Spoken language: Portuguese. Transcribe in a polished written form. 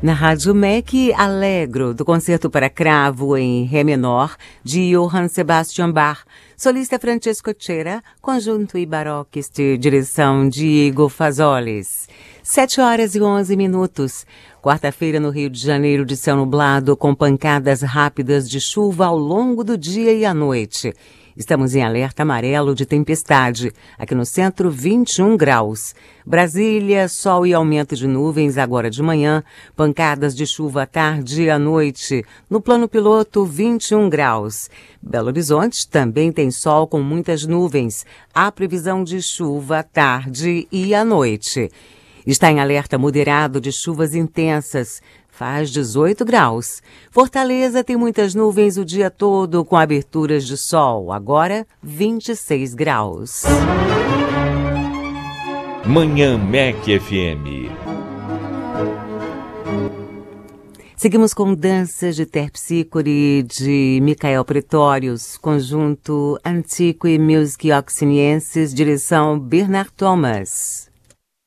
Na Rádio MEC, Allegro, do Concerto para Cravo em Ré menor, de Johann Sebastian Bach. Solista Francesco Cera, conjunto e baroquiste, direção de Igor Fazoles. 7h11. Quarta-feira no Rio de Janeiro, de céu nublado, com pancadas rápidas de chuva ao longo do dia e à noite. Estamos em alerta amarelo de tempestade. Aqui no centro, 21 graus. Brasília, sol e aumento de nuvens agora de manhã. Pancadas de chuva à tarde e à noite. No plano piloto, 21 graus. Belo Horizonte também tem sol com muitas nuvens. Há previsão de chuva à tarde e à noite. Está em alerta moderado de chuvas intensas. Faz 18 graus. Fortaleza tem muitas nuvens o dia todo, com aberturas de sol. Agora, 26 graus. Manhã MEC FM. Seguimos com Danças de Terpsícore, de Michael Pretórios, conjunto Antique Music Oxiniensis, direção Bernard Thomas.